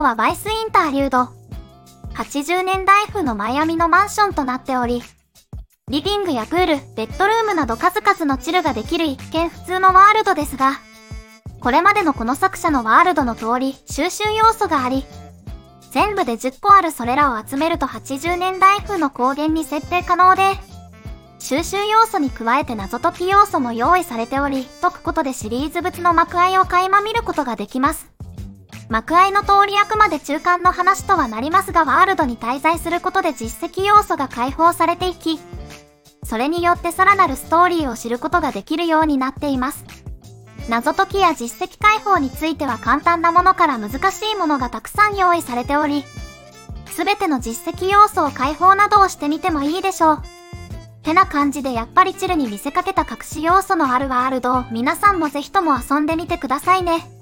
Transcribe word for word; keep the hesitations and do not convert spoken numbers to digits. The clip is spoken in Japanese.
はバイスインターリュード。はちじゅうねんだい風のマイアミのマンションとなっており、リビングやプール、ベッドルームなど数々のチルができる一見普通のワールドですが、これまでのこの作者のワールドの通り収集要素があり、全部でじゅっこあるそれらを集めるとはちじゅうねんだい風の光源に設定可能で、収集要素に加えて謎解き要素も用意されており、解くことでシリーズ物の幕開を垣間見ることができます。幕開の通りあくまで中間の話とはなりますが、ワールドに滞在することで実績要素が解放されていき、それによってさらなるストーリーを知ることができるようになっています。謎解きや実績解放については簡単なものから難しいものがたくさん用意されており、すべての実績要素を解放などをしてみてもいいでしょう。てな感じでやっぱりチルに見せかけた隠し要素のあるワールドを皆さんもぜひとも遊んでみてくださいね。